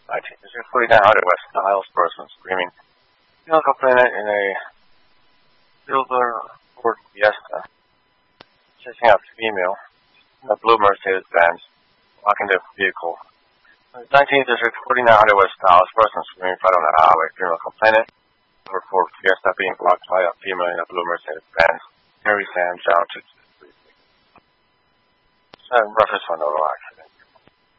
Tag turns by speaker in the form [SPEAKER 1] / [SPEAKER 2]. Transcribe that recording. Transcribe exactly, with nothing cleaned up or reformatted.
[SPEAKER 1] nineteen. This is forty-nine hundred West Niles person screaming. Female complainant in a silver Ford Fiesta, chasing a female in a blue Mercedes Benz, blocking the vehicle. nineteenth District, forty-nine hundred West Niles person screaming fight on the highway. Female complainant over Ford Fiesta being blocked by a female in a blue Mercedes Benz. Harry Sam John to reference for no action.